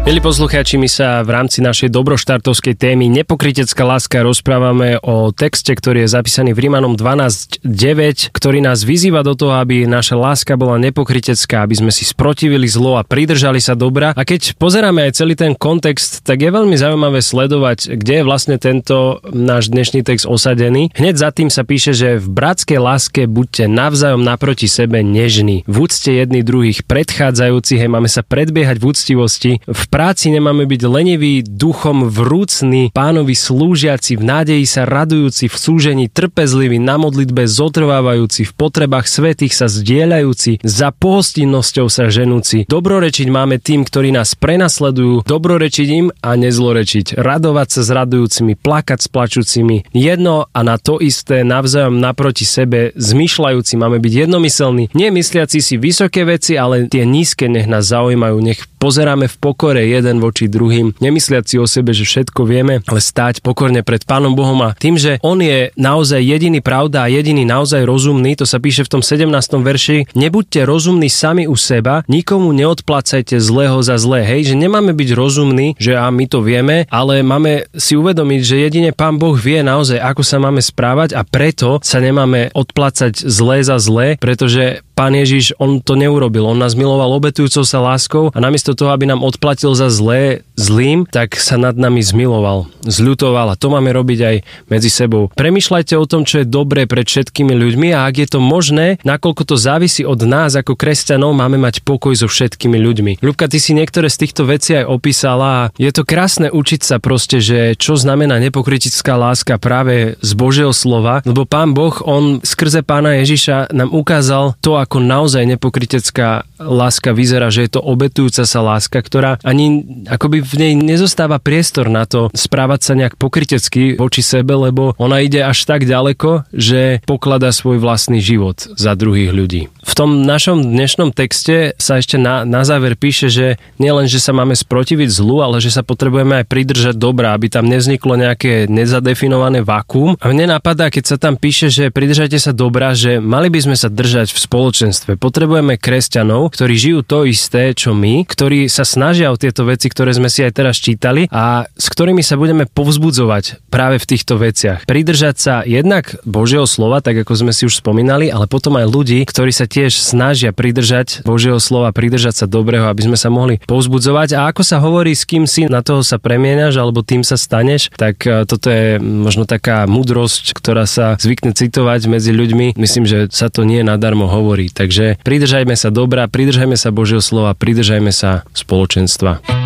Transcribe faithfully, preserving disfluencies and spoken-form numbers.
Milí poslucháči, my sa v rámci našej dobroštartovskej témy Nepokrytecká láska rozprávame o texte, ktorý je zapísaný v Rimanom dvanásť deväť, ktorý nás vyzýva do toho, aby naša láska bola nepokrytecká, aby sme si sprotivili zlo a pridržali sa dobra. A keď pozeráme aj celý ten kontext, tak je veľmi zaujímavé sledovať, kde je vlastne tento náš dnešný text osadený. Hneď za tým sa píše, že v bratskej láske buďte navzájom naproti sebe nežní. V úcte jedných druhých predchádzajúcich, hej, máme sa predbiehať v úctivosti. V práci nemáme byť leniví, duchom vrúcni, Pánovi slúžiaci, v nádeji sa radujúci, v súžení trpezliví, na modlitbe zotrvávajúci, v potrebách svätých sa zdieľajúci, za pohostinnosťou sa ženúci. Dobrorečiť máme tým, ktorí nás prenasledujú, dobrorečiť im a nezlorečiť. Radovať sa s radujúcimi, plakať s plačúcimi. Jedno a na to isté, navzájom naproti sebe, zmýšľajúci, máme byť jednomyselní, nie mysliaci si vysoké veci, ale tie nízke nech nás zaujímajú, nech pozeráme v pokore jeden voči druhým, nemysliať si o sebe, že všetko vieme, ale stáť pokorne pred Pánom Bohom a tým, že On je naozaj jediný pravda a jediný naozaj rozumný, to sa píše v tom sedemnástom verši, nebuďte rozumní sami u seba, nikomu neodplácajte zlého za zlé, hej, že nemáme byť rozumní, že a my to vieme, ale máme si uvedomiť, že jedine Pán Boh vie naozaj, ako sa máme správať a preto sa nemáme odplácať zlé za zlé, pretože Pán Ježiš, On to neurobil, On nás miloval obetujúcou sa láskou a namiesto toho, aby nám odplatil za zlé zlým, tak sa nad nami zmiloval, zľutoval a to máme robiť aj medzi sebou. Premýšľajte o tom, čo je dobré pred všetkými ľuďmi a ak je to možné, nakoľko to závisí od nás ako kresťanov, máme mať pokoj so všetkými ľuďmi. Ľubka, ty si niektoré z týchto vecí aj opísala a je to krásne učiť sa proste, že čo znamená nepokrytecká láska práve z Božieho slova, lebo Pán Boh, On skrze Pána Ježiša nám ukázal to, ako naozaj nepokrytecká láska vyzerá, že je to obetujúca sa láska, ktorá ani akoby v nej nezostáva priestor na to správať sa nejak pokrytecky voči sebe, lebo ona ide až tak ďaleko, že pokladá svoj vlastný život za druhých ľudí. V tom našom dnešnom texte sa ešte na, na záver píše, že nielen, že sa máme sprotiviť zlu, ale že sa potrebujeme aj pridržať dobra, aby tam nevzniklo nejaké nezadefinované vakuum. A mne napadá, keď sa tam píše, že pridržajte sa dobra, že mali by sme sa držať v spoločenstve. Potrebujeme kresťanov, ktorí žijú to isté, čo my, ktorí sa snažia o tieto veci, ktoré sme si aj teraz čítali a s ktorými sa budeme povzbudzovať práve v týchto veciach. Pridržať sa jednak Božieho slova, tak ako sme si už spomínali, ale potom aj ľudí, ktorí sa tiež snažia pridržať Božieho slova, pridržať sa dobrého, aby sme sa mohli povzbudzovať. A ako sa hovorí, s kým si na toho sa premieňaš alebo tým sa staneš, tak toto je možno taká múdrosť, ktorá sa zvykne citovať medzi ľuďmi. Myslím, že sa to nie nadarmo hovorí. Takže pridržajme sa dobra, pridržajme sa Božieho slova, pridržajme sa spoločenstva.